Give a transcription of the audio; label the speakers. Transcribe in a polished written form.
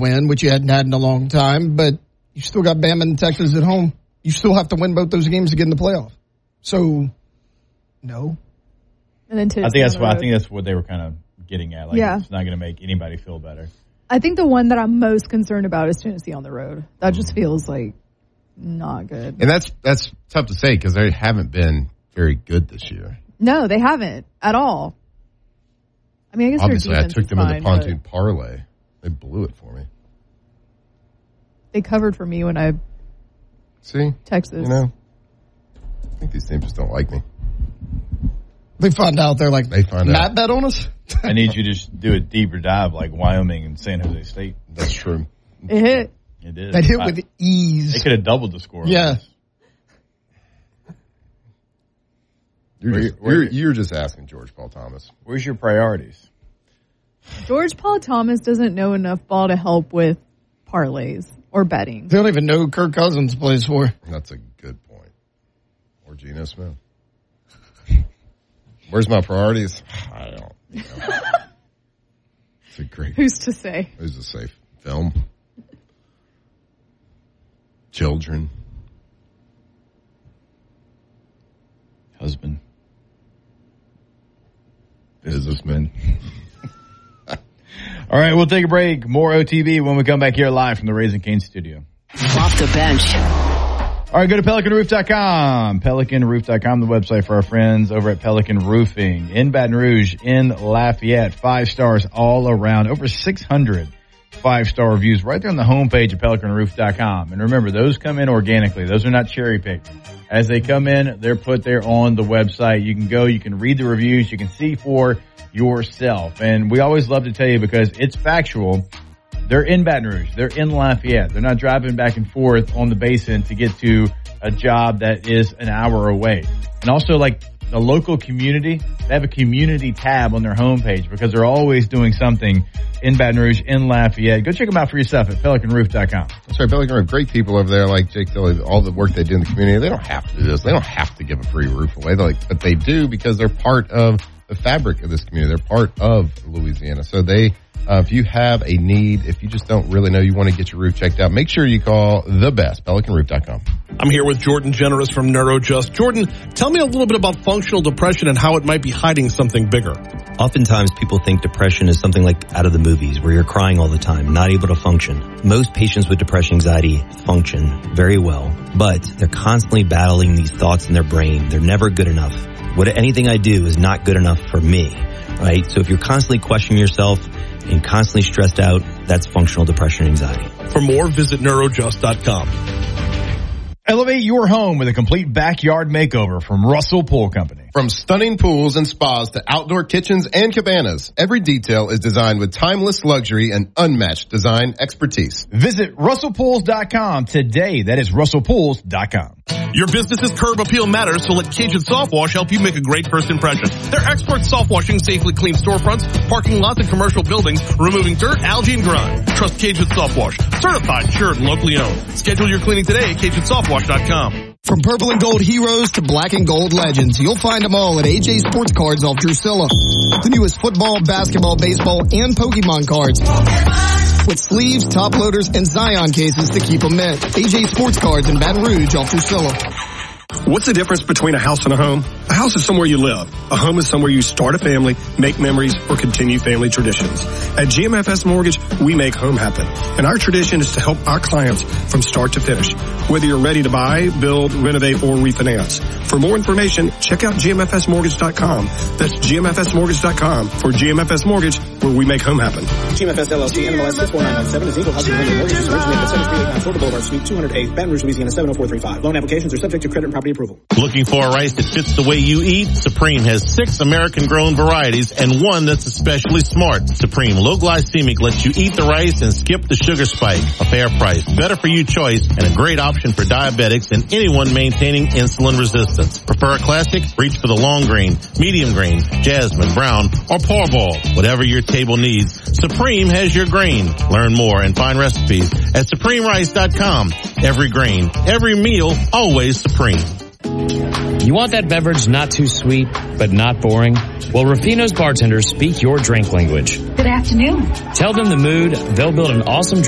Speaker 1: win, which you hadn't had in a long time, but you still got Bama and Texas at home. You still have to win both those games to get in the playoff. So, no.
Speaker 2: And then
Speaker 3: I think that's what they were kind of getting at. Like, it's not going to make anybody feel better.
Speaker 2: I think the one that I'm most concerned about is Tennessee on the road. That just feels like not good.
Speaker 4: And that's tough to say because they haven't been very good this year.
Speaker 2: No, they haven't at all. I mean, I guess
Speaker 4: obviously
Speaker 2: their
Speaker 4: I took them in the pontoon parlay. They blew it for me.
Speaker 2: They covered for me when I Texas.
Speaker 4: You know, I think these teams just don't like me.
Speaker 1: They find out Matt bet on us.
Speaker 3: I need you to just do a deeper dive like Wyoming and San Jose State.
Speaker 4: That's true.
Speaker 2: It hit.
Speaker 3: It did.
Speaker 1: That hit with ease.
Speaker 3: They could have doubled the score.
Speaker 1: Yeah.
Speaker 4: You're just asking George Paul Thomas.
Speaker 3: Where's your priorities?
Speaker 2: George Paul Thomas doesn't know enough ball to help with parlays or betting.
Speaker 1: They don't even know who Kirk Cousins plays for.
Speaker 4: That's a good point. Or Geno Smith. Where's my priorities? I don't know. It's a great.
Speaker 2: Who's to say?
Speaker 4: Who's to say? Film. Children.
Speaker 3: Husband.
Speaker 4: Businessman.
Speaker 3: All right, we'll take a break. More OTB when we come back here live from the Raising Cane studio.
Speaker 5: Off the bench.
Speaker 3: All right, go to PelicanRoof.com. PelicanRoof.com, the website for our friends over at Pelican Roofing. In Baton Rouge, in Lafayette, 5 stars all around. Over 600 5-star reviews right there on the homepage of PelicanRoof.com. And remember, those come in organically. Those are not cherry-picked. As they come in, they're put there on the website. You can go, you can read the reviews, you can see for yourself. And we always love to tell you because it's factual. They're in Baton Rouge. They're in Lafayette. They're not driving back and forth on the basin to get to a job that is an hour away. And also, like, the local community, they have a community tab on their homepage because they're always doing something in Baton Rouge, in Lafayette. Go check them out for yourself at PelicanRoof.com.
Speaker 4: That's right, Pelican Roof. Great people over there, like Jake Tilley, all the work they do in the community. They don't have to do this. They don't have to give a free roof away. But they do because they're part of the fabric of this community. They're part of Louisiana. So they, if you have a need, if you just don't really know you want to get your roof checked out, make sure you call the best, PelicanRoof.com.
Speaker 6: I'm here with Jordan Generous from NeuroJust. Jordan, tell me a little bit about functional depression and how it might be hiding something bigger.
Speaker 7: Oftentimes people think depression is something like out of the movies where you're crying all the time, not able to function. Most patients with depression anxiety function very well, but they're constantly battling these thoughts in their brain. They're never good enough. Anything I do is not good enough for me, right? So if you're constantly questioning yourself and constantly stressed out, that's functional depression anxiety.
Speaker 6: For more, visit neurojust.com.
Speaker 3: Elevate your home with a complete backyard makeover from Russell Pool Company.
Speaker 4: From stunning pools and spas to outdoor kitchens and cabanas, every detail is designed with timeless luxury and unmatched design expertise.
Speaker 3: Visit RussellPools.com today. That is RussellPools.com.
Speaker 6: Your business's curb appeal matters, so let Cajun Soft Wash help you make a great first impression. Their expert soft washing safely cleans storefronts, parking lots, and commercial buildings, removing dirt, algae, and grime. Trust Cajun Soft Wash. Certified, insured, and locally owned. Schedule your cleaning today at CajunSoftWash.com.
Speaker 1: From purple and gold heroes to black and gold legends, you'll find them all at AJ Sports Cards off Drusilla. The newest football, basketball, baseball, and Pokemon cards. With sleeves, top loaders, and Zion cases to keep them mint. AJ Sports Cards in Baton Rouge off Drusilla.
Speaker 8: What's the difference between a house and a home? A house is somewhere you live. A home is somewhere you start a family, make memories, or continue family traditions. At GMFS Mortgage, we make home happen. And our tradition is to help our clients from start to finish. Whether you're ready to buy, build, renovate, or refinance. For more information, check out GMFSmortgage.com. That's GMFSmortgage.com. For GMFS Mortgage, where we make home happen.
Speaker 9: GMFS LLC, NMLS 64997 is equal housing lender mortgages originated at 738 Florida Boulevard, Suite 208, Baton Rouge, Louisiana 70435. Loan applications are subject to credit and property approval.
Speaker 10: Looking for a rice that fits the way you eat? Supreme has 6 American-grown varieties and one that's especially smart. Supreme Low Glycemic lets you eat the rice and skip the sugar spike. A fair price, better for you choice, and a great option for diabetics and anyone maintaining insulin resistance. Prefer a classic? Reach for the long grain, medium grain, jasmine, brown, or porball. Whatever your table needs, Supreme has your grain. Learn more and find recipes at SupremeRice.com. Every grain, every meal, always Supreme.
Speaker 11: You want that beverage not too sweet, but not boring? Well, Rufino's bartenders speak your drink language.
Speaker 12: Good afternoon.
Speaker 11: Tell them the mood, they'll build an awesome drink